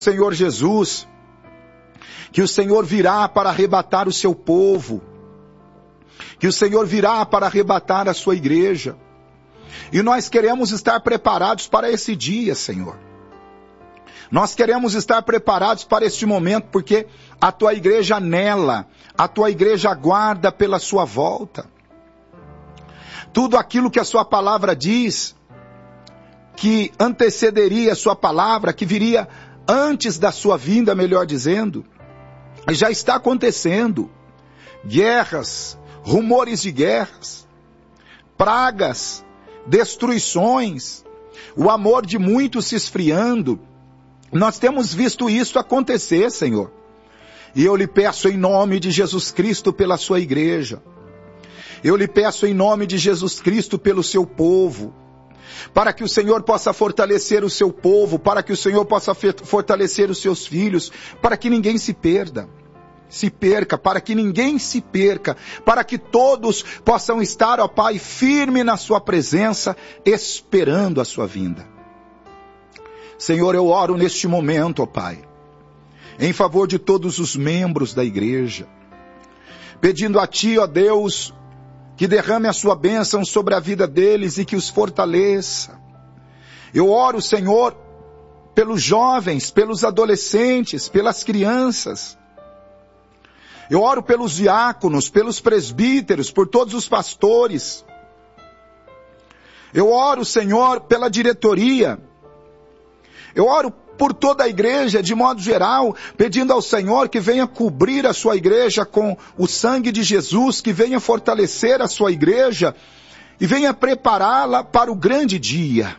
Senhor Jesus, que o Senhor virá para arrebatar o seu povo, que o Senhor virá para arrebatar a sua igreja. E nós queremos estar preparados para esse dia, Senhor. Nós queremos estar preparados para este momento, porque a tua igreja anela, a tua igreja aguarda pela sua volta. Tudo aquilo que a sua palavra diz, que antecederia a sua palavra, que viria antes da sua vinda, melhor dizendo, já está acontecendo. Guerras, rumores de guerras, pragas, destruições, o amor de muitos se esfriando. Nós temos visto isso acontecer, Senhor. E eu lhe peço em nome de Jesus Cristo pela sua igreja. Eu lhe peço em nome de Jesus Cristo pelo seu povo, para que o Senhor possa fortalecer o seu povo, para que o Senhor possa fortalecer os seus filhos, para que ninguém se perca, para que ninguém se perca, para que todos possam estar, ó Pai, firme na sua presença, esperando a sua vinda. Senhor, eu oro neste momento, ó Pai, em favor de todos os membros da igreja, pedindo a Ti, ó Deus, que derrame a sua bênção sobre a vida deles e que os fortaleça. Eu oro, Senhor, pelos jovens, pelos adolescentes, pelas crianças. Eu oro pelos diáconos, pelos presbíteros, por todos os pastores. Eu oro, Senhor, pela diretoria. Eu oro por toda a igreja, de modo geral, pedindo ao Senhor que venha cobrir a sua igreja com o sangue de Jesus, que venha fortalecer a sua igreja e venha prepará-la para o grande dia,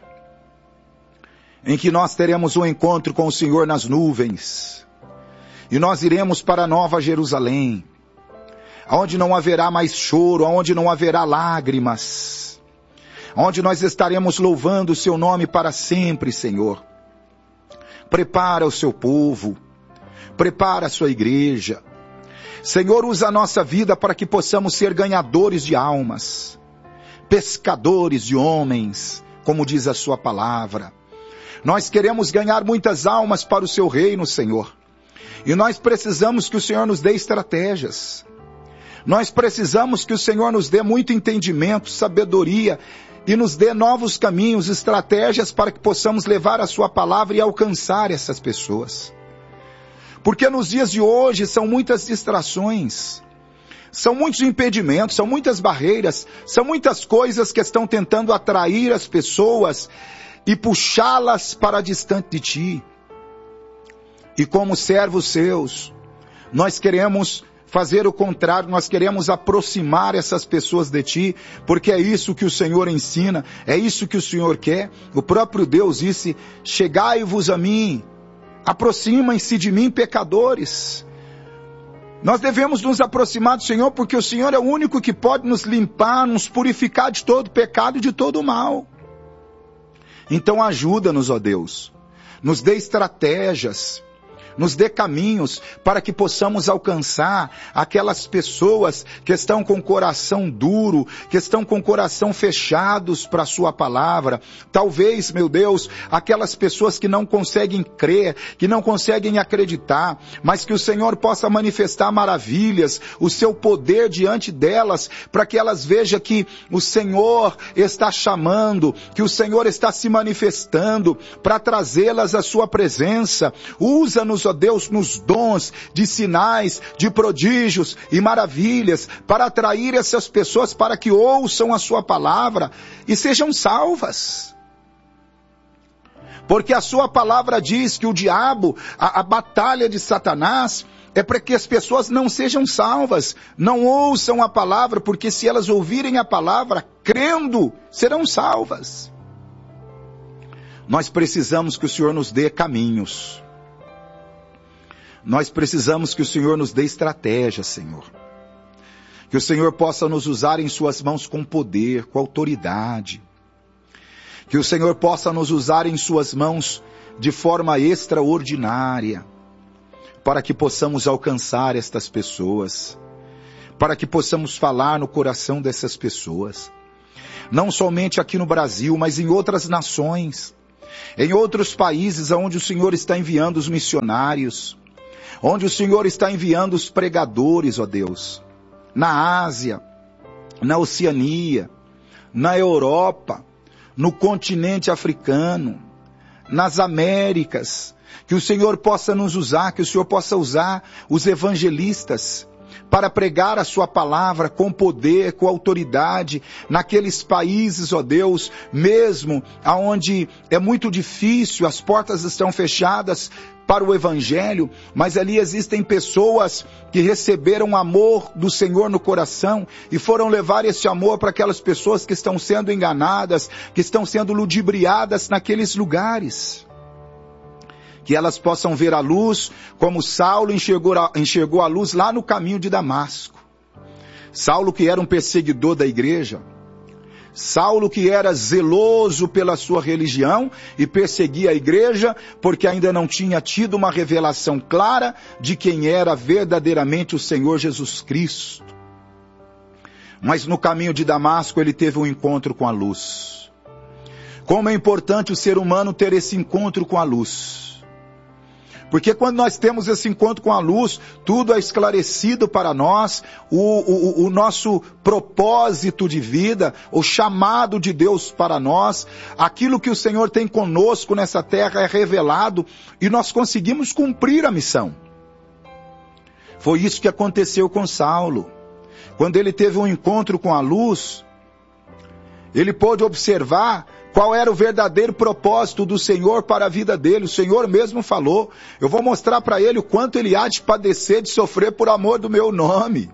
em que nós teremos um encontro com o Senhor nas nuvens, e nós iremos para a Nova Jerusalém, onde não haverá mais choro, onde não haverá lágrimas, onde nós estaremos louvando o seu nome para sempre, Senhor. Prepara o seu povo, prepara a sua igreja. Senhor, usa a nossa vida para que possamos ser ganhadores de almas, pescadores de homens, como diz a sua palavra. Nós queremos ganhar muitas almas para o seu reino, Senhor. E nós precisamos que o Senhor nos dê estratégias. Nós precisamos que o Senhor nos dê muito entendimento, sabedoria, e nos dê novos caminhos, estratégias para que possamos levar a sua palavra e alcançar essas pessoas. Porque nos dias de hoje são muitas distrações, são muitos impedimentos, são muitas barreiras, são muitas coisas que estão tentando atrair as pessoas e puxá-las para distante de ti. E como servos seus, nós queremos fazer o contrário, nós queremos aproximar essas pessoas de ti, porque é isso que o Senhor ensina, é isso que o Senhor quer. O próprio Deus disse: chegai-vos a mim, aproximem-se de mim, pecadores. Nós devemos nos aproximar do Senhor, porque o Senhor é o único que pode nos limpar, nos purificar de todo pecado e de todo mal. Então ajuda-nos, ó Deus, nos dê estratégias, nos dê caminhos para que possamos alcançar aquelas pessoas que estão com o coração duro, que estão com o coração fechados para a sua palavra. Talvez, meu Deus, aquelas pessoas que não conseguem crer, que não conseguem acreditar, mas que o Senhor possa manifestar maravilhas, o seu poder diante delas, para que elas vejam que o Senhor está chamando, que o Senhor está se manifestando para trazê-las à sua presença. Usa-nos, ó Deus, nos dons de sinais, de prodígios e maravilhas, para atrair essas pessoas para que ouçam a sua palavra e sejam salvas. Porque a sua palavra diz que o diabo, a batalha de Satanás, é para que as pessoas não sejam salvas, não ouçam a palavra, porque se elas ouvirem a palavra, crendo, serão salvas. Nós precisamos que o Senhor nos dê caminhos. Nós precisamos que o Senhor nos dê estratégia, Senhor. Que o Senhor possa nos usar em suas mãos com poder, com autoridade. Que o Senhor possa nos usar em suas mãos de forma extraordinária, para que possamos alcançar estas pessoas, para que possamos falar no coração dessas pessoas. Não somente aqui no Brasil, mas em outras nações. em outros países onde o Senhor está enviando os missionários, onde o Senhor está enviando os pregadores, ó Deus, na Ásia, na Oceania, na Europa, no continente africano, nas Américas, que o Senhor possa nos usar, que o Senhor possa usar os evangelistas para pregar a sua palavra com poder, com autoridade, naqueles países, ó Deus, mesmo aonde é muito difícil, as portas estão fechadas para o evangelho, mas ali existem pessoas que receberam o amor do Senhor no coração e foram levar esse amor para aquelas pessoas que estão sendo enganadas, que estão sendo ludibriadas naqueles lugares. Que elas possam ver a luz, como Saulo enxergou a luz lá no caminho de Damasco. Saulo, que era um perseguidor da igreja, Saulo, que era zeloso pela sua religião e perseguia a igreja porque ainda não tinha tido uma revelação clara de quem era verdadeiramente o Senhor Jesus Cristo. Mas no caminho de Damasco ele teve um encontro com a luz. Como é importante o ser humano ter esse encontro com a luz. Porque quando nós temos esse encontro com a luz, tudo é esclarecido para nós, o nosso propósito de vida, o chamado de Deus para nós, aquilo que o Senhor tem conosco nessa terra é revelado e nós conseguimos cumprir a missão. Foi isso que aconteceu com Saulo. Quando ele teve um encontro com a luz, ele pôde observar qual era o verdadeiro propósito do Senhor para a vida dele. O Senhor mesmo falou, eu vou mostrar para ele o quanto ele há de padecer, de sofrer por amor do meu nome.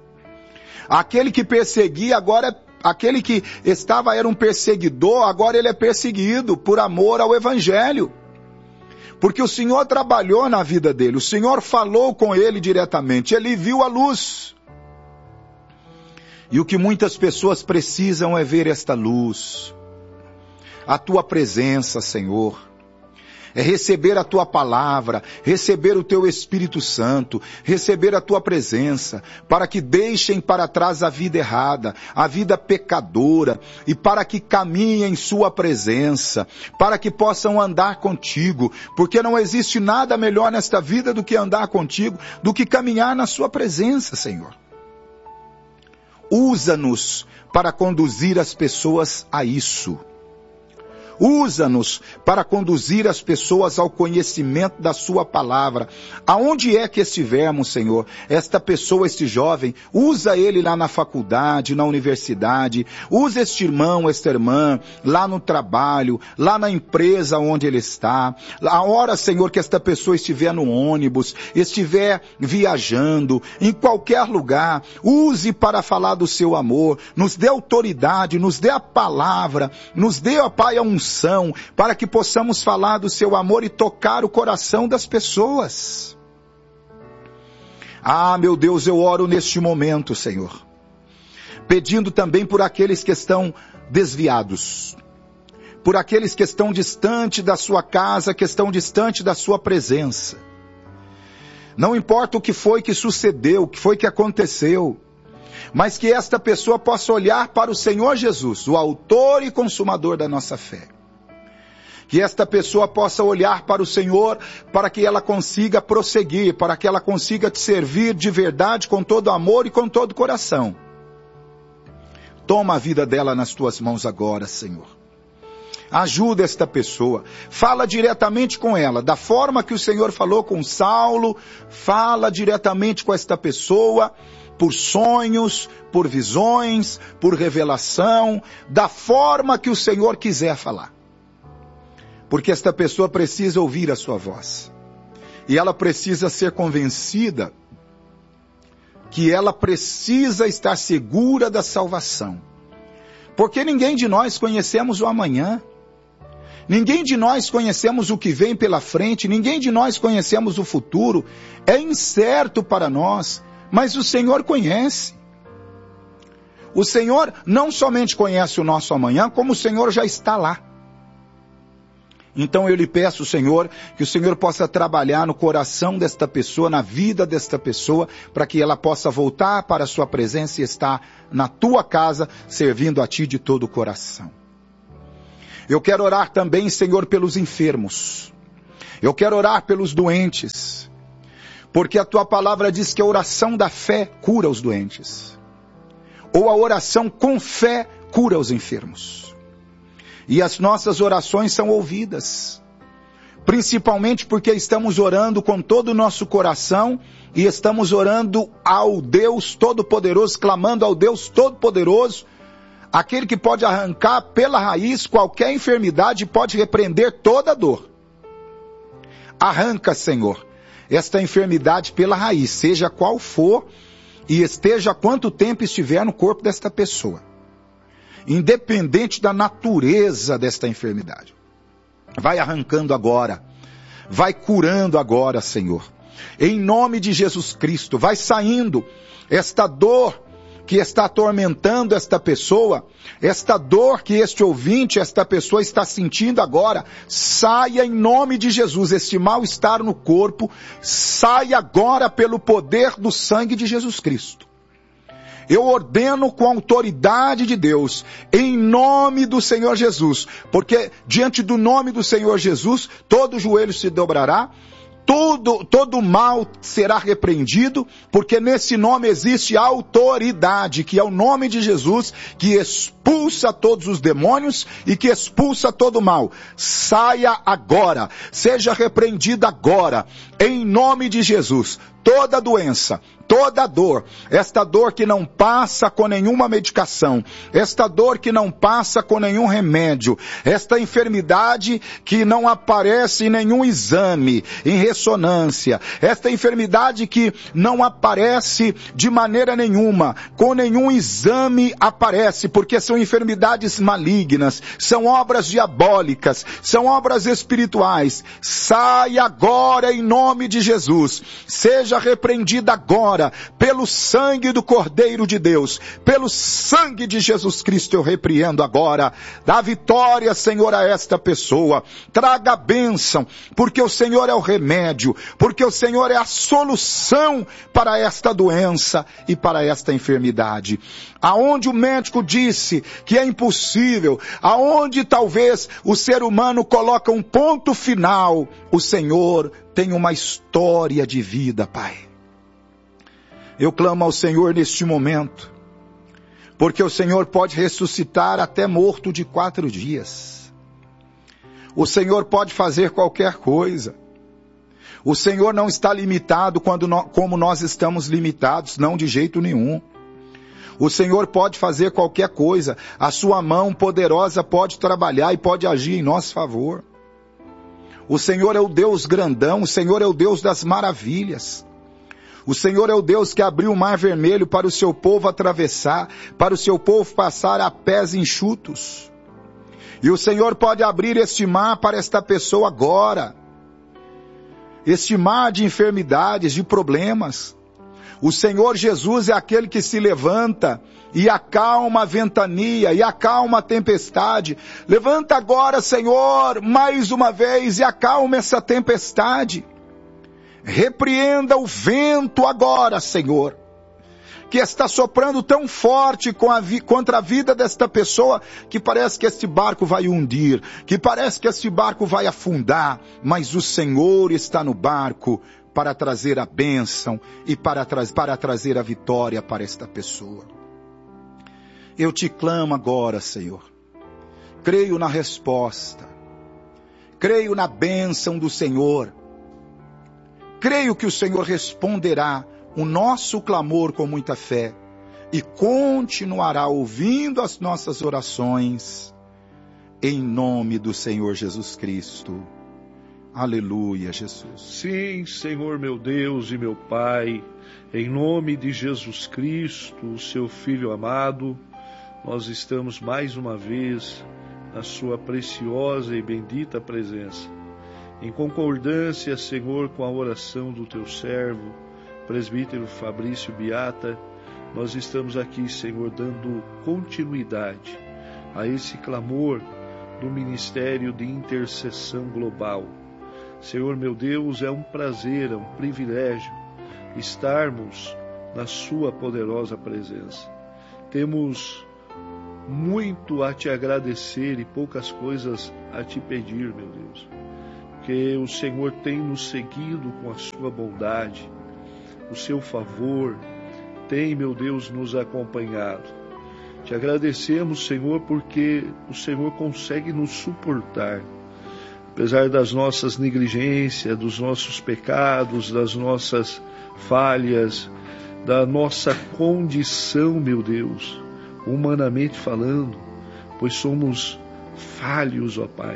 Aquele que perseguia agora, aquele que era um perseguidor, agora ele é perseguido por amor ao Evangelho. Porque o Senhor trabalhou na vida dele, o Senhor falou com ele diretamente, ele viu a luz. E o que muitas pessoas precisam é ver esta luz. A tua presença, Senhor, é receber a tua palavra, receber o teu Espírito Santo, receber a tua presença, para que deixem para trás a vida errada, a vida pecadora, e para que caminhem em sua presença, para que possam andar contigo, porque não existe nada melhor nesta vida do que andar contigo, do que caminhar na sua presença, Senhor. Usa-nos para conduzir as pessoas a isso. Usa-nos para conduzir as pessoas ao conhecimento da sua palavra. Aonde é que estivermos, Senhor, esta pessoa, este jovem, usa ele lá na faculdade, na universidade, usa este irmão, esta irmã, lá no trabalho, lá na empresa onde ele está. A hora, Senhor, que esta pessoa estiver no ônibus, estiver viajando, em qualquer lugar, use para falar do seu amor, nos dê autoridade, nos dê a palavra, nos dê, ó Pai, a unção, para que possamos falar do seu amor e tocar o coração das pessoas. Ah, meu Deus, eu oro neste momento, Senhor, pedindo também por aqueles que estão desviados, por aqueles que estão distante da sua casa, que estão distante da sua presença. Não importa o que foi que sucedeu, o que foi que aconteceu, mas que esta pessoa possa olhar para o Senhor Jesus, o autor e consumador da nossa fé. Que esta pessoa possa olhar para o Senhor, para que ela consiga prosseguir, para que ela consiga te servir de verdade, com todo amor e com todo coração. Toma a vida dela nas tuas mãos agora, Senhor. Ajuda esta pessoa, fala diretamente com ela, da forma que o Senhor falou com Saulo, fala diretamente com esta pessoa, por sonhos, por visões, por revelação, da forma que o Senhor quiser falar. Porque esta pessoa precisa ouvir a sua voz. E ela precisa ser convencida que ela precisa estar segura da salvação. Porque ninguém de nós conhecemos o amanhã. Ninguém de nós conhecemos o que vem pela frente. Ninguém de nós conhecemos o futuro. É incerto para nós, mas o Senhor conhece. O Senhor não somente conhece o nosso amanhã, como o Senhor já está lá. Então eu lhe peço, Senhor, que o Senhor possa trabalhar no coração desta pessoa, na vida desta pessoa, para que ela possa voltar para a sua presença e estar na tua casa, servindo a ti de todo o coração. Eu quero orar também, Senhor, pelos enfermos. Eu quero orar pelos doentes. Porque a tua palavra diz que a oração da fé cura os doentes. Ou a oração com fé cura os enfermos. E as nossas orações são ouvidas. Principalmente porque estamos orando com todo o nosso coração e estamos orando ao Deus Todo-Poderoso, clamando ao Deus Todo-Poderoso, aquele que pode arrancar pela raiz qualquer enfermidade e pode repreender toda dor. Arranca, Senhor, esta enfermidade pela raiz, seja qual for, e esteja quanto tempo estiver no corpo desta pessoa. Independente da natureza desta enfermidade. Vai arrancando agora. Vai curando agora, Senhor. Em nome de Jesus Cristo, vai saindo esta dor que está atormentando esta pessoa, esta dor que este ouvinte, esta pessoa está sentindo agora, saia em nome de Jesus, este mal-estar no corpo, saia agora pelo poder do sangue de Jesus Cristo. Eu ordeno com a autoridade de Deus, em nome do Senhor Jesus, porque diante do nome do Senhor Jesus, todo joelho se dobrará, todo mal será repreendido, porque nesse nome existe autoridade, que é o nome de Jesus, que expulsa todos os demônios e que expulsa todo o mal. Saia agora, seja repreendida agora, em nome de Jesus. Toda doença, toda dor, esta dor que não passa com nenhuma medicação, esta dor que não passa com nenhum remédio, esta enfermidade que não aparece em nenhum exame, em ressonância, esta enfermidade que não aparece de maneira nenhuma, com nenhum exame aparece, porque são enfermidades malignas, são obras diabólicas, são obras espirituais. Sai agora em nome de Jesus, seja repreendida agora, pelo sangue do Cordeiro de Deus, pelo sangue de Jesus Cristo eu repreendo agora. Dá vitória, Senhor, a esta pessoa, traga a bênção, porque o Senhor é o remédio, porque o Senhor é a solução para esta doença e para esta enfermidade. Aonde o médico disse que é impossível, aonde talvez o ser humano coloca um ponto final, o Senhor tem uma história de vida, Pai. Eu clamo ao Senhor neste momento, porque o Senhor pode ressuscitar até morto de 4 dias. O Senhor pode fazer qualquer coisa. O Senhor não está limitado como nós estamos limitados, não, de jeito nenhum. O Senhor pode fazer qualquer coisa. A sua mão poderosa pode trabalhar e pode agir em nosso favor. O Senhor é o Deus grandão, o Senhor é o Deus das maravilhas. O Senhor é o Deus que abriu o mar vermelho para o seu povo atravessar, para o seu povo passar a pés enxutos. E o Senhor pode abrir este mar para esta pessoa agora. Este mar de enfermidades, de problemas. O Senhor Jesus é aquele que se levanta e acalma a ventania, e acalma a tempestade. Levanta agora, Senhor, mais uma vez, e acalma essa tempestade. Repreenda o vento agora, Senhor, que está soprando tão forte contra a vida desta pessoa, que parece que este barco vai hundir, que parece que este barco vai afundar, mas o Senhor está no barco para trazer a bênção e para trazer a vitória para esta pessoa. Eu te clamo agora, Senhor. Creio na resposta. Creio na bênção do Senhor. Creio que o Senhor responderá o nosso clamor com muita fé e continuará ouvindo as nossas orações em nome do Senhor Jesus Cristo. Aleluia, Jesus. Sim, Senhor meu Deus e meu Pai, em nome de Jesus Cristo, o seu Filho amado, nós estamos mais uma vez na sua preciosa e bendita presença. Em concordância, Senhor, com a oração do teu servo, presbítero Fabrício Beata, nós estamos aqui, Senhor, dando continuidade a esse clamor do Ministério de Intercessão Global. Senhor, meu Deus, é um prazer, é um privilégio estarmos na sua poderosa presença. Temos muito a te agradecer e poucas coisas a te pedir, meu Deus. Porque o Senhor tem nos seguido com a sua bondade, o seu favor, tem, meu Deus, nos acompanhado. Te agradecemos, Senhor, porque o Senhor consegue nos suportar. Apesar das nossas negligências, dos nossos pecados, das nossas falhas, da nossa condição, meu Deus, humanamente falando, pois somos falhos, ó Pai.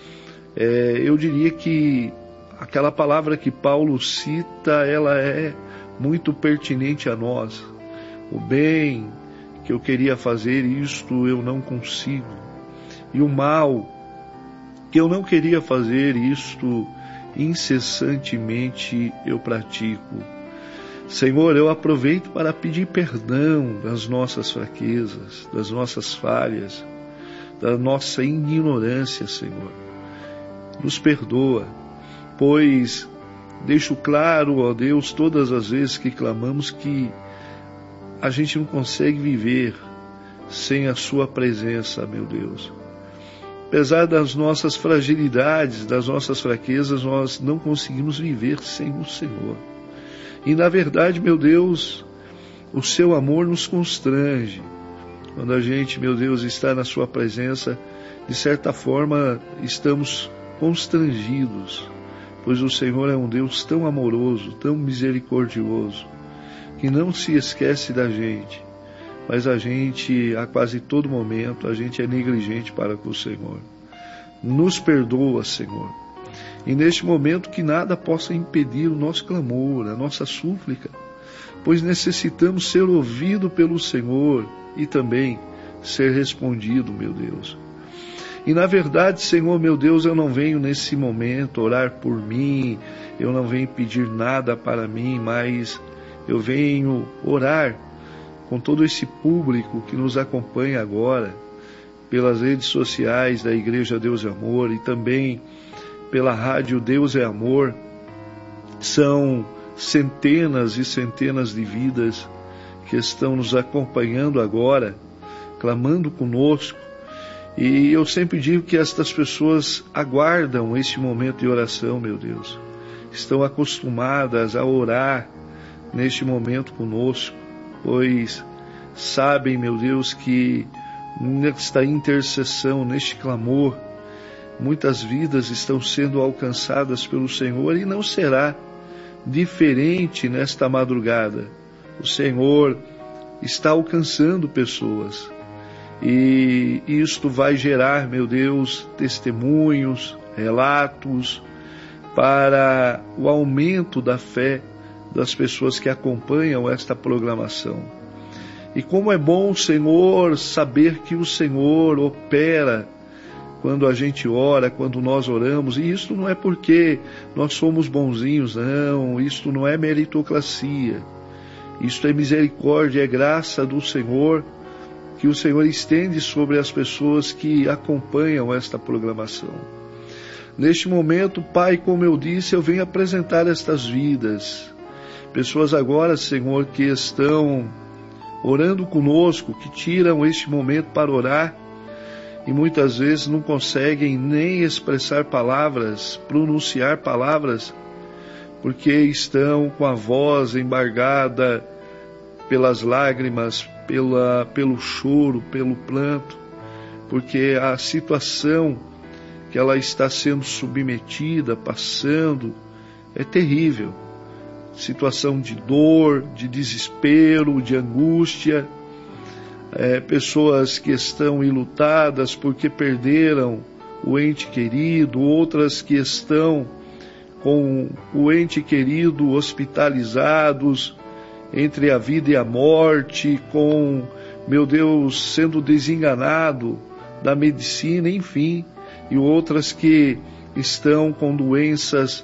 Eu diria que aquela palavra que Paulo cita, ela é muito pertinente a nós. O bem que eu queria fazer, isto eu não consigo. E o mal que eu não queria fazer, isto incessantemente eu pratico. Senhor, eu aproveito para pedir perdão das nossas fraquezas, das nossas falhas, da nossa ignorância, Senhor. Nos perdoa, pois deixo claro, ó Deus, todas as vezes que clamamos que a gente não consegue viver sem a sua presença, meu Deus. Apesar das nossas fragilidades, das nossas fraquezas, nós não conseguimos viver sem o Senhor. E na verdade, meu Deus, o seu amor nos constrange. Quando a gente, meu Deus, está na sua presença, de certa forma estamos constrangidos, pois o Senhor é um Deus tão amoroso, tão misericordioso, que não se esquece da gente, mas a gente, a quase todo momento, a gente é negligente para com o Senhor. Nos perdoa, Senhor. E neste momento que nada possa impedir o nosso clamor, a nossa súplica, pois necessitamos ser ouvido pelo Senhor e também ser respondido, meu Deus. E na verdade, Senhor, meu Deus, eu não venho nesse momento orar por mim, eu não venho pedir nada para mim, mas eu venho orar com todo esse público que nos acompanha agora, pelas redes sociais da Igreja Deus é Amor e também pela rádio Deus é Amor. São centenas e centenas de vidas que estão nos acompanhando agora, clamando conosco. E eu sempre digo que estas pessoas aguardam este momento de oração, meu Deus. Estão acostumadas a orar neste momento conosco, pois sabem, meu Deus, que nesta intercessão, neste clamor, muitas vidas estão sendo alcançadas pelo Senhor e não será diferente nesta madrugada. O Senhor está alcançando pessoas e isto vai gerar, meu Deus, testemunhos, relatos para o aumento da fé das pessoas que acompanham esta programação. E como é bom, Senhor, saber que o Senhor opera quando a gente ora, quando nós oramos, e isso não é porque nós somos bonzinhos, não, isto não é meritocracia, isto é misericórdia, é graça do Senhor, que o Senhor estende sobre as pessoas que acompanham esta programação. Neste momento, Pai, como eu disse, eu venho apresentar estas vidas, pessoas agora, Senhor, que estão orando conosco, que tiram este momento para orar, e muitas vezes não conseguem nem expressar palavras, pronunciar palavras, porque estão com a voz embargada pelas lágrimas, pelo choro, pelo pranto, porque a situação que ela está sendo submetida, passando, é terrível. Situação de dor, de desespero, de angústia, pessoas que estão enlutadas porque perderam o ente querido, outras que estão com o ente querido hospitalizados entre a vida e a morte, com, meu Deus, sendo desenganado da medicina, enfim, e outras que estão com doenças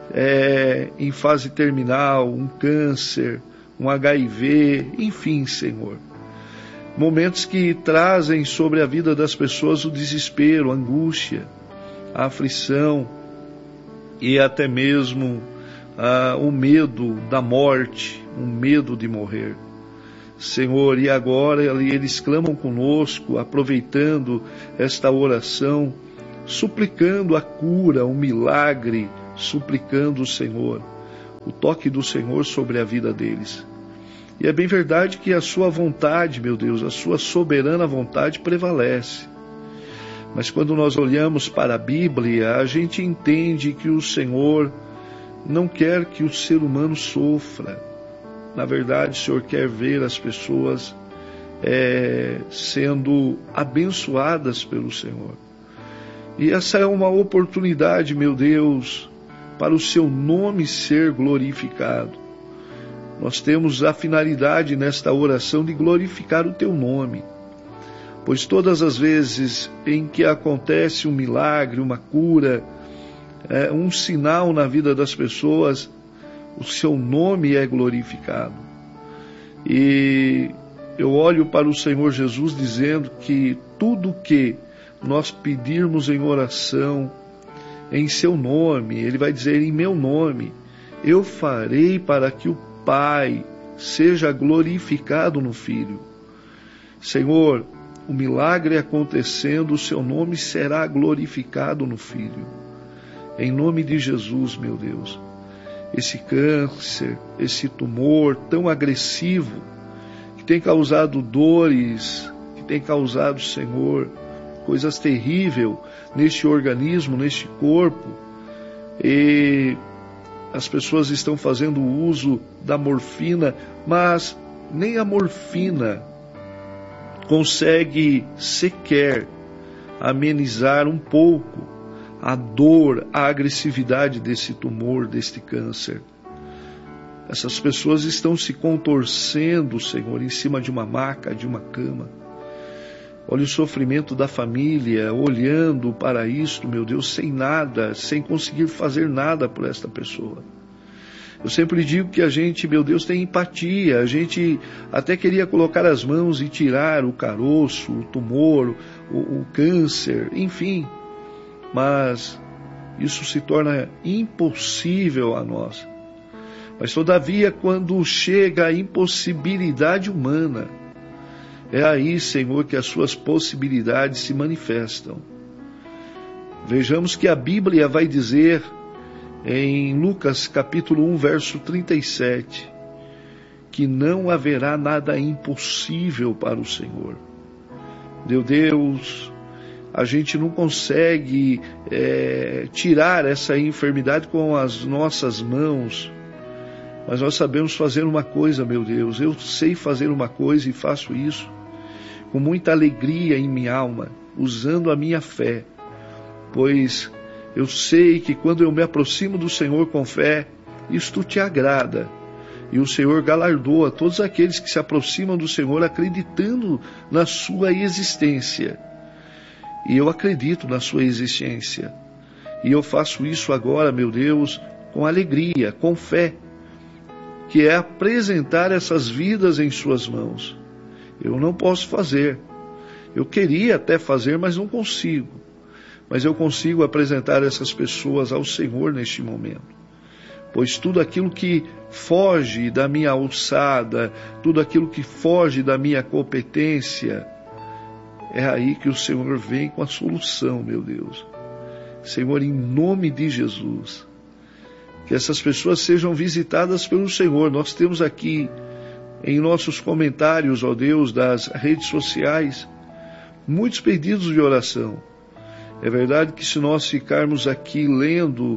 em fase terminal, um câncer, um HIV, enfim, Senhor. Momentos que trazem sobre a vida das pessoas o desespero, a angústia, a aflição e até mesmo o medo da morte, o medo de morrer. Senhor, e agora eles clamam conosco, aproveitando esta oração, suplicando a cura, o milagre, suplicando o Senhor, o toque do Senhor sobre a vida deles. E é bem verdade que a sua vontade, meu Deus, a sua soberana vontade prevalece. Mas quando nós olhamos para a Bíblia, a gente entende que o Senhor não quer que o ser humano sofra. Na verdade, o Senhor quer ver as pessoas sendo abençoadas pelo Senhor. E essa é uma oportunidade, meu Deus, para o seu nome ser glorificado. Nós temos a finalidade nesta oração de glorificar o teu nome. Pois todas as vezes em que acontece um milagre, uma cura, um sinal na vida das pessoas, o seu nome é glorificado. E eu olho para o Senhor Jesus dizendo que tudo que nós pedirmos em oração, em seu nome, Ele vai dizer em meu nome, eu farei para que o Pai seja glorificado no Filho. Senhor, o milagre acontecendo, o seu nome será glorificado no Filho. Em nome de Jesus, meu Deus. Esse câncer, esse tumor tão agressivo, que tem causado dores, que tem causado, Senhor, coisas terríveis neste organismo, neste corpo, e as pessoas estão fazendo uso da morfina, mas nem a morfina consegue sequer amenizar um pouco a dor, a agressividade desse tumor, deste câncer. Essas pessoas estão se contorcendo, Senhor, em cima de uma maca, de uma cama. Olha o sofrimento da família, olhando para isto, meu Deus, sem nada, sem conseguir fazer nada por esta pessoa. Eu sempre digo que a gente, meu Deus, tem empatia, a gente até queria colocar as mãos e tirar o caroço, o tumor, o câncer, enfim. Mas isso se torna impossível a nós. Mas todavia, quando chega a impossibilidade humana, é aí, Senhor, que as suas possibilidades se manifestam. Vejamos que a Bíblia vai dizer em Lucas capítulo 1, verso 37, que não haverá nada impossível para o Senhor. Meu Deus, a gente não consegue tirar essa enfermidade com as nossas mãos, mas nós sabemos fazer uma coisa, meu Deus. Eu sei fazer uma coisa e faço isso com muita alegria em minha alma, usando a minha fé, pois eu sei que quando eu me aproximo do Senhor com fé, isto te agrada. E o Senhor galardoa todos aqueles que se aproximam do Senhor acreditando na sua existência. E eu acredito na sua existência. E eu faço isso agora, meu Deus, com alegria, com fé, que é apresentar essas vidas em suas mãos. Eu não posso fazer. Eu queria até fazer, mas não consigo. Mas eu consigo apresentar essas pessoas ao Senhor neste momento. Pois tudo aquilo que foge da minha alçada, tudo aquilo que foge da minha competência, é aí que o Senhor vem com a solução, meu Deus. Senhor, em nome de Jesus, que essas pessoas sejam visitadas pelo Senhor. Nós temos aqui em nossos comentários, ó Deus, das redes sociais, muitos pedidos de oração. É verdade que se nós ficarmos aqui lendo,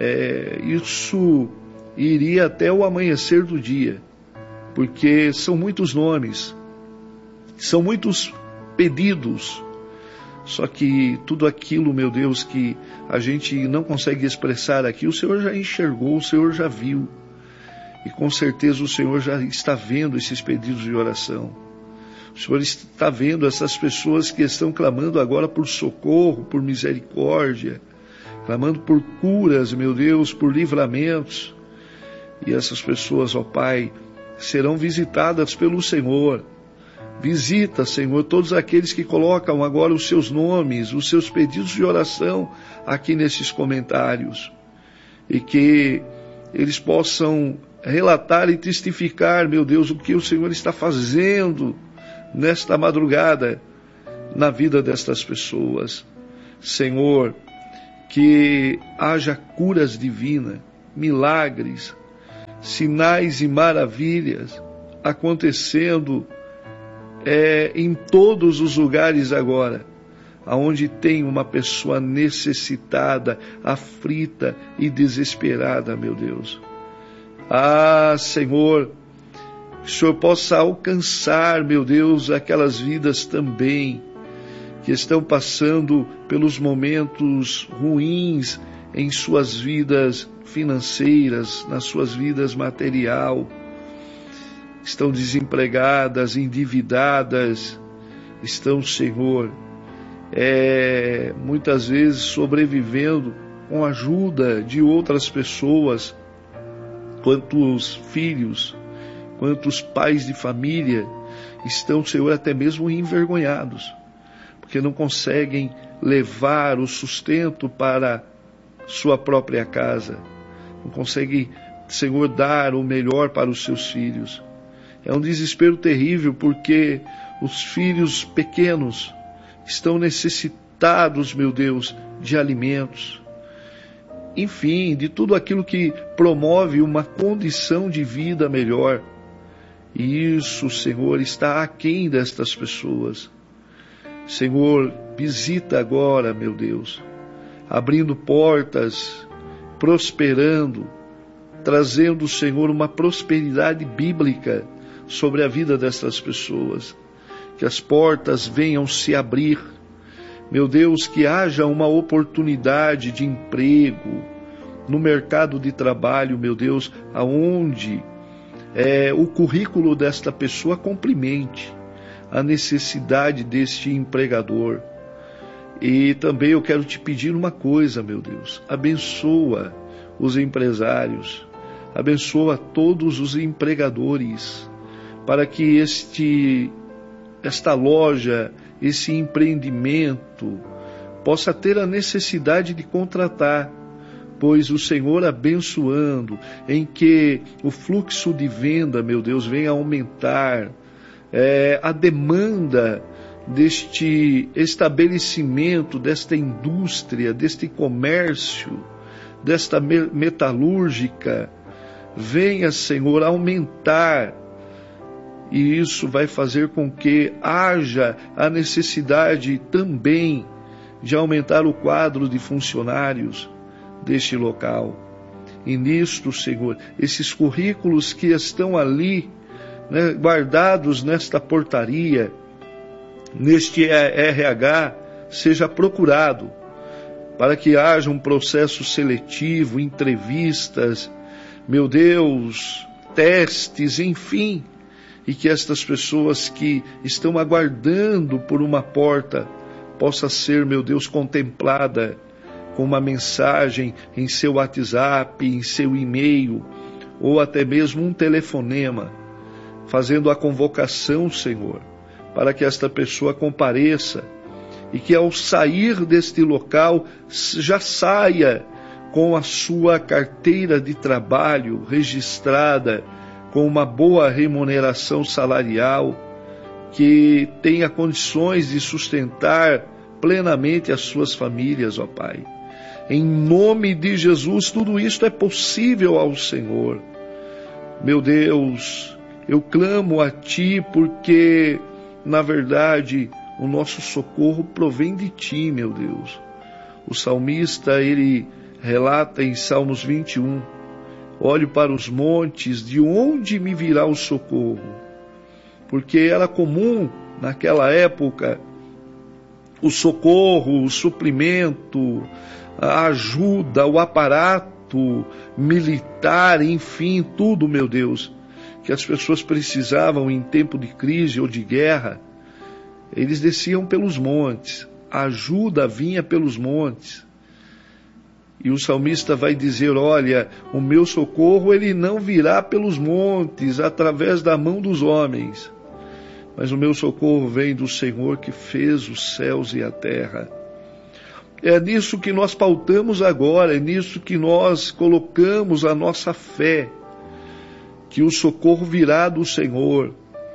isso iria até o amanhecer do dia, porque são muitos nomes, são muitos pedidos, só que tudo aquilo, meu Deus, que a gente não consegue expressar aqui, o Senhor já enxergou, o Senhor já viu, e com certeza o Senhor já está vendo esses pedidos de oração. O Senhor está vendo essas pessoas que estão clamando agora por socorro, por misericórdia, clamando por curas, meu Deus, por livramentos. E essas pessoas, ó Pai, serão visitadas pelo Senhor. Visita, Senhor, todos aqueles que colocam agora os seus nomes, os seus pedidos de oração aqui nesses comentários. E que eles possam relatar e testificar, meu Deus, o que o Senhor está fazendo nesta madrugada na vida destas pessoas. Senhor, que haja curas divinas, milagres, sinais e maravilhas acontecendo em todos os lugares agora, aonde tem uma pessoa necessitada, aflita e desesperada, meu Deus. Senhor, que o Senhor possa alcançar, meu Deus, aquelas vidas também que estão passando pelos momentos ruins em suas vidas financeiras, nas suas vidas material, estão desempregadas, endividadas, estão, Senhor, muitas vezes sobrevivendo com a ajuda de outras pessoas. Quantos filhos, quantos pais de família estão, Senhor, até mesmo envergonhados, porque não conseguem levar o sustento para sua própria casa, não conseguem, Senhor, dar o melhor para os seus filhos. É um desespero terrível, porque os filhos pequenos estão necessitados, meu Deus, de alimentos, enfim, de tudo aquilo que promove uma condição de vida melhor. E isso, Senhor, está aquém destas pessoas. Senhor, visita agora, meu Deus, abrindo portas, prosperando, trazendo, Senhor, uma prosperidade bíblica sobre a vida destas pessoas. Que as portas venham se abrir, meu Deus, que haja uma oportunidade de emprego no mercado de trabalho, meu Deus, aonde o currículo desta pessoa complemente a necessidade deste empregador. E também eu quero te pedir uma coisa, meu Deus, abençoa os empresários, abençoa todos os empregadores, para que esta loja, esse empreendimento possa ter a necessidade de contratar, pois o Senhor abençoando, em que o fluxo de venda, meu Deus, venha aumentar, a demanda deste estabelecimento, desta indústria, deste comércio, desta metalúrgica, venha, Senhor, aumentar. E isso vai fazer com que haja a necessidade também de aumentar o quadro de funcionários deste local. E nisto, Senhor, esses currículos que estão ali, né, guardados nesta portaria, neste RH, seja procurado, para que haja um processo seletivo, entrevistas, meu Deus, testes, enfim, e que estas pessoas que estão aguardando por uma porta possa ser, meu Deus, contemplada com uma mensagem em seu WhatsApp, em seu e-mail, ou até mesmo um telefonema, fazendo a convocação, Senhor, para que esta pessoa compareça e que ao sair deste local já saia com a sua carteira de trabalho registrada, com uma boa remuneração salarial, que tenha condições de sustentar plenamente as suas famílias, ó Pai. Em nome de Jesus, tudo isto é possível ao Senhor. Meu Deus, eu clamo a Ti, porque, na verdade, o nosso socorro provém de Ti, meu Deus. O salmista, ele relata em Salmos 21, olho para os montes, de onde me virá o socorro? Porque era comum, naquela época, o socorro, o suprimento, a ajuda, o aparato militar, enfim, tudo, meu Deus, que as pessoas precisavam em tempo de crise ou de guerra, eles desciam pelos montes, a ajuda vinha pelos montes. E o salmista vai dizer, olha, o meu socorro ele não virá pelos montes, através da mão dos homens, mas o meu socorro vem do Senhor que fez os céus e a terra. É nisso que nós pautamos agora, é nisso que nós colocamos a nossa fé, que o socorro virá do Senhor.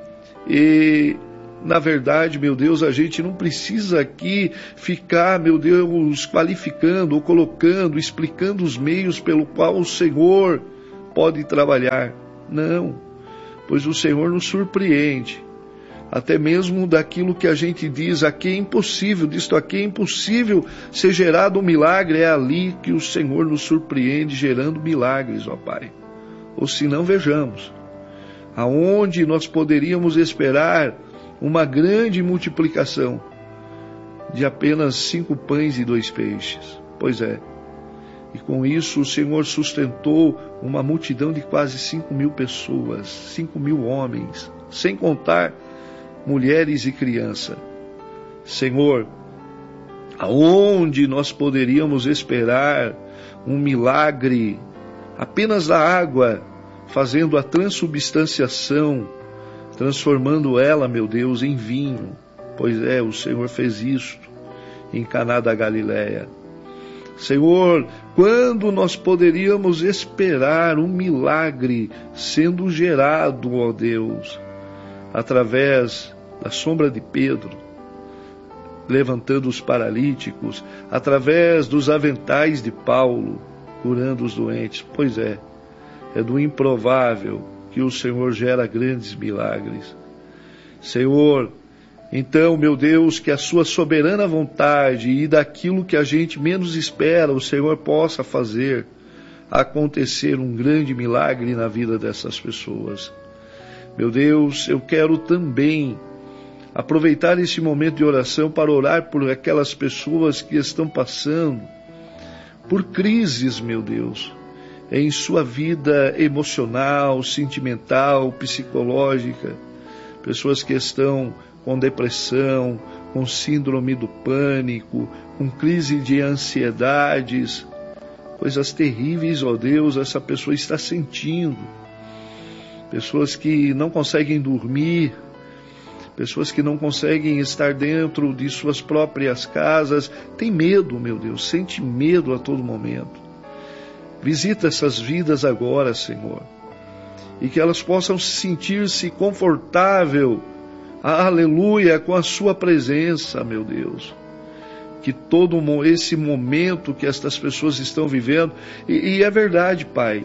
E, na verdade, meu Deus, a gente não precisa aqui ficar, meu Deus, qualificando ou colocando, explicando os meios pelo qual o Senhor pode trabalhar. Não, pois o Senhor nos surpreende. Até mesmo daquilo que a gente diz, aqui é impossível, disto aqui é impossível ser gerado um milagre, é ali que o Senhor nos surpreende gerando milagres, ó Pai. Ou se não, vejamos, aonde nós poderíamos esperar uma grande multiplicação de apenas 5 pães e 2 peixes. Pois é, e com isso o Senhor sustentou uma multidão de quase 5.000 pessoas, 5.000 homens, sem contar mulheres e crianças. Senhor, aonde nós poderíamos esperar um milagre apenas da água, fazendo a transubstanciação, transformando ela, meu Deus, em vinho? Pois é, o Senhor fez isto em Caná da Galileia. Senhor, quando nós poderíamos esperar um milagre sendo gerado, ó Deus, através da sombra de Pedro, levantando os paralíticos, através dos aventais de Paulo, curando os doentes? Pois é do improvável que o Senhor gera grandes milagres. Senhor, então, meu Deus, que a sua soberana vontade e daquilo que a gente menos espera, o Senhor possa fazer acontecer um grande milagre na vida dessas pessoas. Meu Deus, eu quero também aproveitar esse momento de oração para orar por aquelas pessoas que estão passando por crises, meu Deus, em sua vida emocional, sentimental, psicológica. Pessoas que estão com depressão, com síndrome do pânico, com crise de ansiedades, coisas terríveis, ó Deus, essa pessoa está sentindo. Pessoas que não conseguem dormir, pessoas que não conseguem estar dentro de suas próprias casas, tem medo, meu Deus, sente medo a todo momento. Visita essas vidas agora, Senhor, e que elas possam sentir-se confortável, aleluia, com a sua presença, meu Deus. Que todo esse momento que estas pessoas estão vivendo, e é verdade, Pai,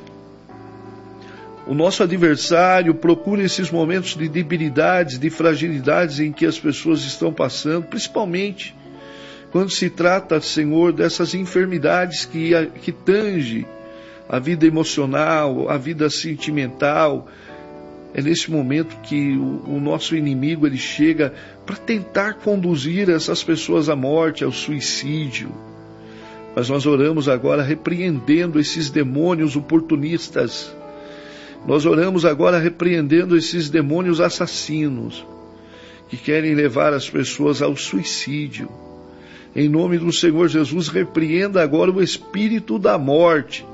o nosso adversário procura esses momentos de debilidades, de fragilidades em que as pessoas estão passando, principalmente quando se trata, Senhor, dessas enfermidades que tange a vida emocional, a vida sentimental. É nesse momento que o nosso inimigo ele chega para tentar conduzir essas pessoas à morte, ao suicídio. Mas nós oramos agora repreendendo esses demônios oportunistas. Nós oramos agora repreendendo esses demônios assassinos que querem levar as pessoas ao suicídio. Em nome do Senhor Jesus, repreenda agora o espírito da morte.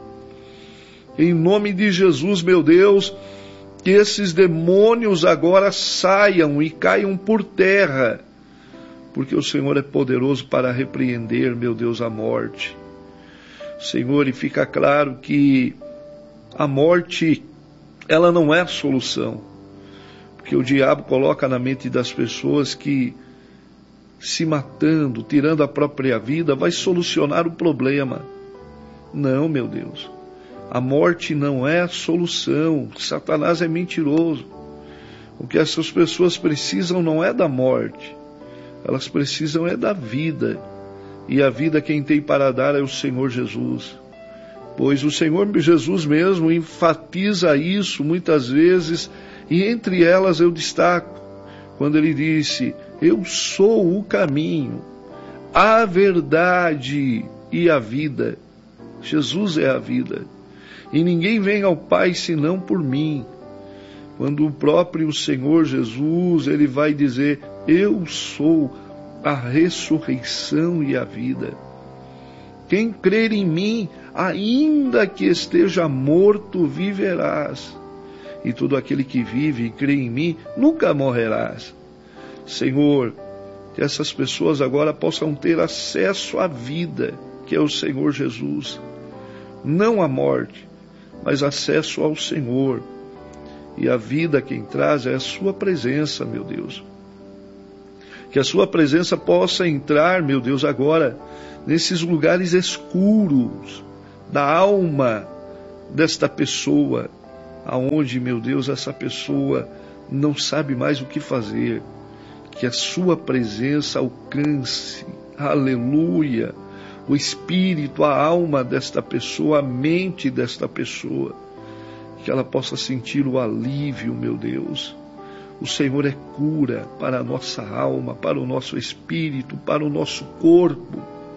Em nome de Jesus, meu Deus, que esses demônios agora saiam e caiam por terra, porque o Senhor é poderoso para repreender, meu Deus, a morte. Senhor, e fica claro que a morte, ela não é a solução, porque o diabo coloca na mente das pessoas que se matando, tirando a própria vida, vai solucionar o problema. Não, meu Deus, a morte não é a solução. Satanás é mentiroso. O que essas pessoas precisam não é da morte, elas precisam é da vida, e a vida quem tem para dar é o Senhor Jesus. Pois o Senhor Jesus mesmo enfatiza isso muitas vezes, e entre elas eu destaco, quando ele disse, eu sou o caminho, a verdade e a vida. Jesus é a vida, e ninguém vem ao Pai senão por mim. Quando o próprio Senhor Jesus, ele vai dizer, eu sou a ressurreição e a vida. Quem crer em mim, ainda que esteja morto, viverás. E todo aquele que vive e crê em mim, nunca morrerás. Senhor, que essas pessoas agora possam ter acesso à vida, que é o Senhor Jesus. Não à morte, mas acesso ao Senhor. E a vida quem traz é a sua presença, meu Deus. Que a sua presença possa entrar, meu Deus, agora, nesses lugares escuros da alma desta pessoa, aonde, meu Deus, essa pessoa não sabe mais o que fazer. Que a sua presença alcance, aleluia, o espírito, a alma desta pessoa, a mente desta pessoa, que ela possa sentir o alívio, meu Deus. O Senhor é cura para a nossa alma, para o nosso espírito, para o nosso corpo.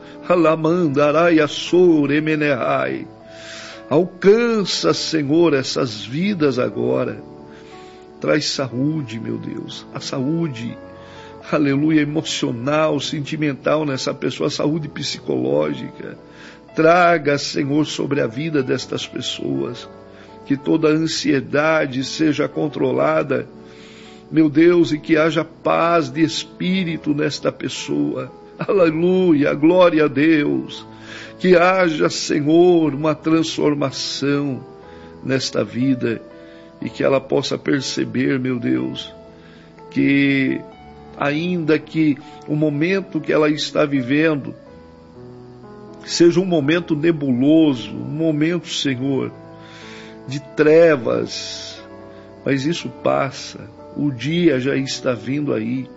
Alcança, Senhor, essas vidas agora. Traz saúde, meu Deus, a saúde, aleluia, emocional, sentimental nessa pessoa, a saúde psicológica. Traga, Senhor, sobre a vida destas pessoas, que toda ansiedade seja controlada, meu Deus, e que haja paz de espírito nesta pessoa. Aleluia, glória a Deus. Que haja, Senhor, uma transformação nesta vida e que ela possa perceber, meu Deus, que ainda que o momento que ela está vivendo seja um momento nebuloso, um momento, Senhor, de trevas, mas isso passa, o dia já está vindo aí.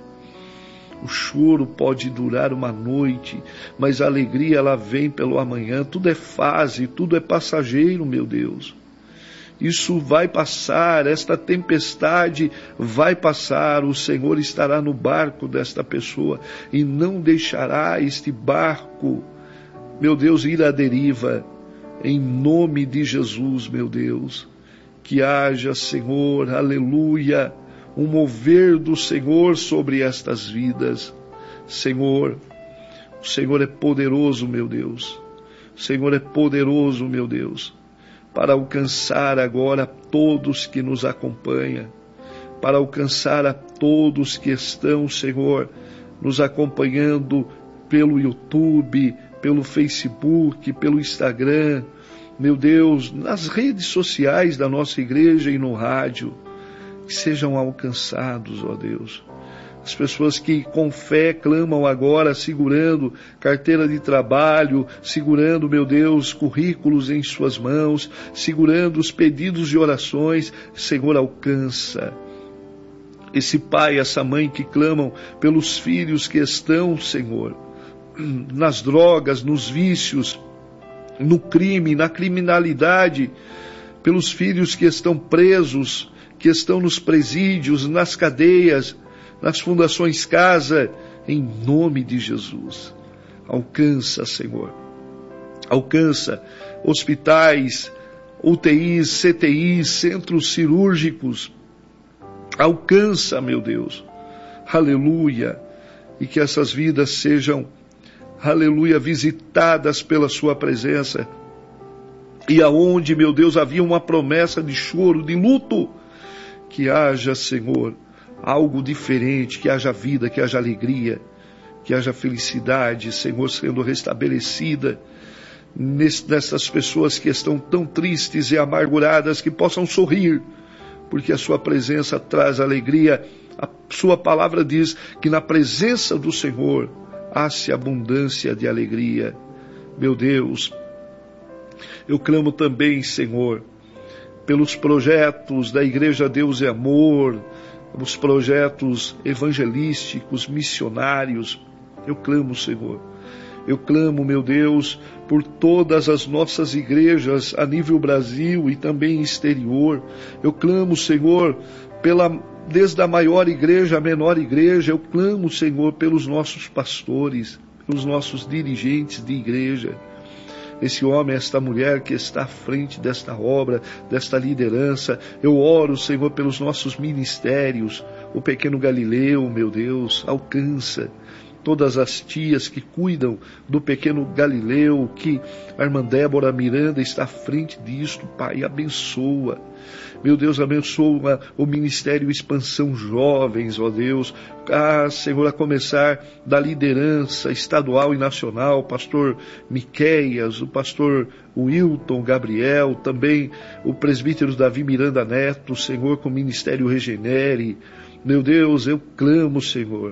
O choro pode durar uma noite, mas a alegria ela vem pelo amanhã. Tudo é fase, tudo é passageiro, meu Deus. Isso vai passar, esta tempestade vai passar, o Senhor estará no barco desta pessoa e não deixará este barco, meu Deus, ir à deriva. Em nome de Jesus, meu Deus, que haja, Senhor, aleluia, um mover do Senhor sobre estas vidas. Senhor, o Senhor é poderoso, meu Deus. O Senhor é poderoso, meu Deus, para alcançar agora todos que nos acompanham, para alcançar a todos que estão, Senhor, nos acompanhando pelo YouTube, pelo Facebook, pelo Instagram, meu Deus, nas redes sociais da nossa igreja e no rádio. Que sejam alcançados, ó Deus. As pessoas que com fé clamam agora, segurando carteira de trabalho, segurando, meu Deus, currículos em suas mãos, segurando os pedidos de orações, Senhor, alcança. Esse pai, essa mãe que clamam pelos filhos que estão, Senhor, nas drogas, nos vícios, no crime, na criminalidade, pelos filhos que estão presos, que estão nos presídios, nas cadeias, nas fundações casa, em nome de Jesus. Alcança, Senhor. Alcança hospitais, UTIs, CTIs, centros cirúrgicos. Alcança, meu Deus. Aleluia. E que essas vidas sejam, aleluia, visitadas pela sua presença. E aonde, meu Deus, havia uma promessa de choro, de luto, que haja, Senhor, algo diferente, que haja vida, que haja alegria, que haja felicidade, Senhor, sendo restabelecida nessas pessoas que estão tão tristes e amarguradas, que possam sorrir, porque a sua presença traz alegria. A sua palavra diz que na presença do Senhor há-se abundância de alegria. Meu Deus, eu clamo também, Senhor, pelos projetos da Igreja Deus e Amor, os projetos evangelísticos, missionários. Eu clamo, Senhor. Eu clamo, meu Deus, por todas as nossas igrejas a nível Brasil e também exterior. Eu clamo, Senhor, desde a maior igreja à menor igreja. Eu clamo, Senhor, pelos nossos pastores, pelos nossos dirigentes de igreja. Esse homem, esta mulher que está à frente desta obra, desta liderança. Eu oro, Senhor, pelos nossos ministérios. O pequeno Galileu, meu Deus, alcança todas as tias que cuidam do pequeno Galileu, que a irmã Débora Miranda está à frente disto, Pai, abençoa. Meu Deus, abençoa o Ministério Expansão Jovens, ó Deus. Senhor, a começar da liderança estadual e nacional, pastor Miqueias, o pastor Wilton Gabriel, também o presbítero Davi Miranda Neto, Senhor, com o Ministério Regenere. Meu Deus, eu clamo, Senhor,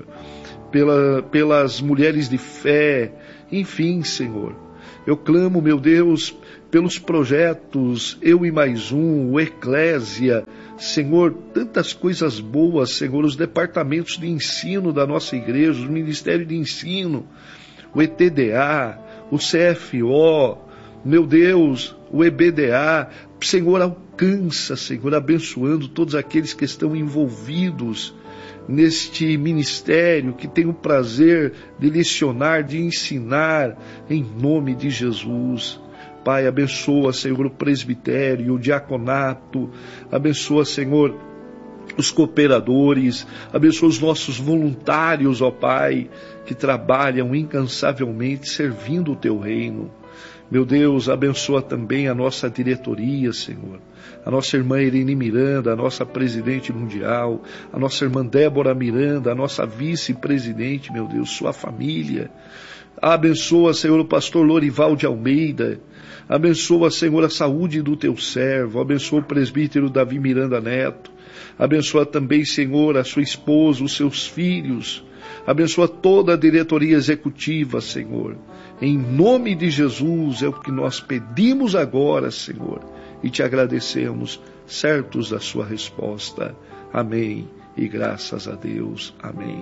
pelas mulheres de fé, enfim, Senhor. Eu clamo, meu Deus, pelos projetos Eu e Mais Um, o Eclésia, Senhor, tantas coisas boas, Senhor, os departamentos de ensino da nossa igreja, o Ministério de Ensino, o ETDA, o CFO, meu Deus, o EBDA, Senhor, alcança, Senhor, abençoando todos aqueles que estão envolvidos neste ministério, que tem o prazer de lecionar, de ensinar, em nome de Jesus. Pai, abençoa, Senhor, o presbitério, o diaconato, abençoa, Senhor, os cooperadores, abençoa os nossos voluntários, ó Pai, que trabalham incansavelmente servindo o Teu reino. Meu Deus, abençoa também a nossa diretoria, Senhor. A nossa irmã Irene Miranda, a nossa presidente mundial, a nossa irmã Débora Miranda, a nossa vice-presidente, meu Deus, sua família. Abençoa, Senhor, o pastor Lorival de Almeida. Abençoa, Senhor, a saúde do Teu servo. Abençoa o presbítero Davi Miranda Neto. Abençoa também, Senhor, a sua esposa, os seus filhos. Abençoa toda a diretoria executiva, Senhor. Em nome de Jesus é o que nós pedimos agora, Senhor, e te agradecemos, certos da sua resposta. Amém. E graças a Deus. Amém.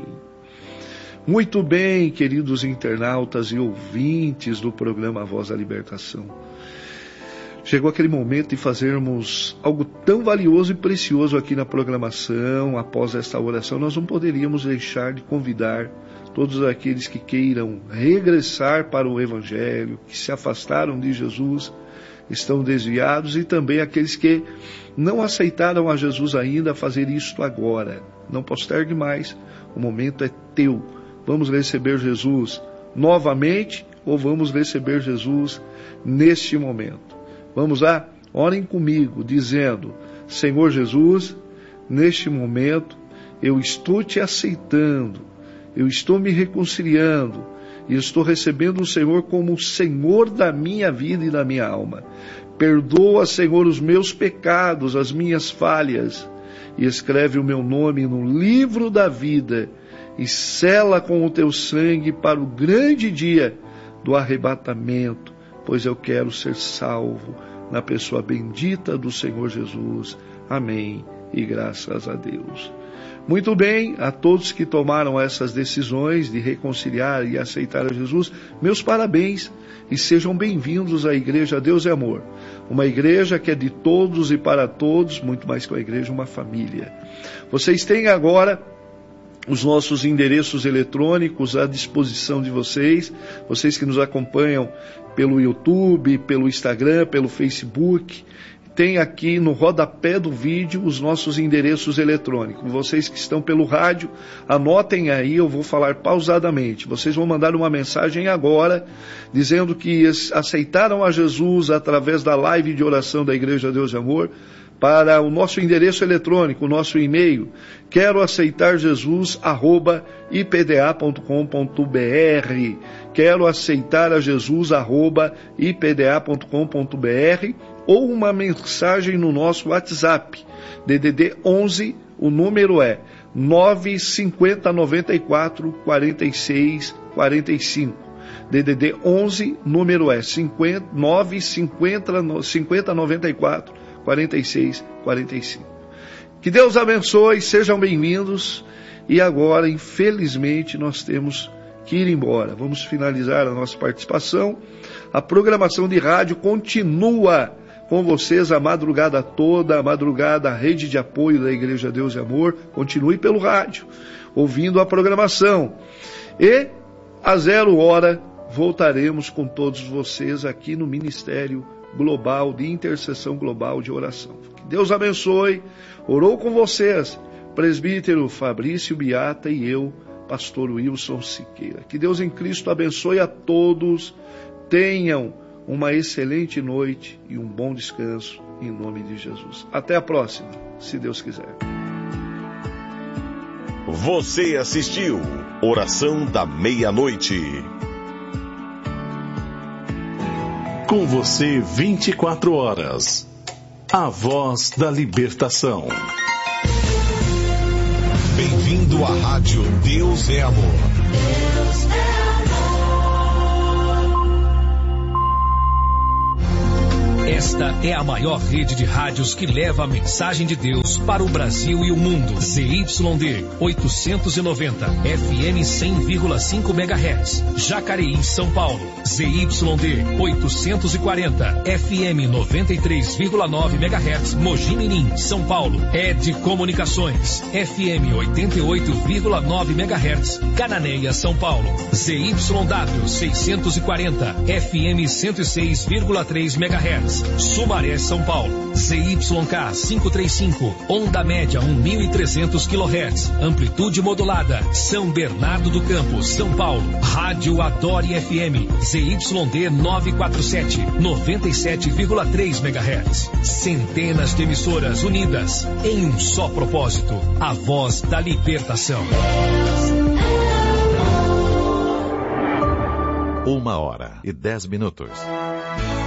Muito bem, queridos internautas e ouvintes do programa Voz da Libertação. Chegou aquele momento de fazermos algo tão valioso e precioso aqui na programação. Após esta oração, nós não poderíamos deixar de convidar todos aqueles que queiram regressar para o Evangelho, que se afastaram de Jesus, estão desviados, e também aqueles que não aceitaram a Jesus ainda, a fazer isto agora. Não postergue mais, o momento é teu. Vamos receber Jesus novamente ou vamos receber Jesus neste momento? Vamos lá? Orem comigo, dizendo: Senhor Jesus, neste momento eu estou te aceitando, eu estou me reconciliando e estou recebendo o Senhor como o Senhor da minha vida e da minha alma. Perdoa, Senhor, os meus pecados, as minhas falhas, e escreve o meu nome no livro da vida e sela com o teu sangue para o grande dia do arrebatamento, pois eu quero ser salvo na pessoa bendita do Senhor Jesus. Amém. E graças a Deus. Muito bem, a todos que tomaram essas decisões de reconciliar e aceitar a Jesus, meus parabéns e sejam bem-vindos à Igreja Deus é Amor. Uma igreja que é de todos e para todos, muito mais que uma igreja, uma família. Vocês têm agora os nossos endereços eletrônicos à disposição de vocês, vocês que nos acompanham pelo YouTube, pelo Instagram, pelo Facebook. Tem aqui no rodapé do vídeo os nossos endereços eletrônicos. Vocês que estão pelo rádio, anotem aí, eu vou falar pausadamente. Vocês vão mandar uma mensagem agora, dizendo que aceitaram a Jesus através da live de oração da Igreja Deus de Amor, para o nosso endereço eletrônico, o nosso e-mail, quero aceitar Jesus, @ipda.com.br, quero aceitar a Jesus, @ipda.com.br, ou uma mensagem no nosso WhatsApp, DDD 11, o número é 95094 46 45. DDD 11, número é 95094 46 45. Que Deus abençoe, sejam bem-vindos. E agora, infelizmente, nós temos que ir embora. Vamos finalizar a nossa participação. A programação de rádio continua com vocês a madrugada toda, a madrugada, a rede de apoio da Igreja Deus e Amor. Continue pelo rádio, ouvindo a programação. E, às 0h, voltaremos com todos vocês aqui no Ministério Global de Intercessão Global de Oração. Que Deus abençoe. Orou com vocês, presbítero Fabrício Biata e eu, pastor Wilson Siqueira. Que Deus em Cristo abençoe a todos, tenham uma excelente noite e um bom descanso, em nome de Jesus. Até a próxima, se Deus quiser. Você assistiu Oração da Meia-Noite. Com você 24 horas. A voz da libertação. Bem-vindo à Rádio Deus é Amor. Deus é Esta é a maior rede de rádios que leva a mensagem de Deus para o Brasil e o mundo. ZYD 890, FM 100,5 MHz. Jacareí, São Paulo. ZYD 840, FM 93,9 MHz. Mogi Mirim, São Paulo. ED Comunicações, FM 88,9 MHz. Cananéia, São Paulo. ZYW 640, FM 106,3 MHz. Sumaré, São Paulo. ZYK 535, onda média 1.300 kHz, amplitude modulada. São Bernardo do Campo, São Paulo. Rádio Adore FM, ZYD 947, 97,3 MHz. Centenas de emissoras unidas em um só propósito: a voz da libertação. 1h10.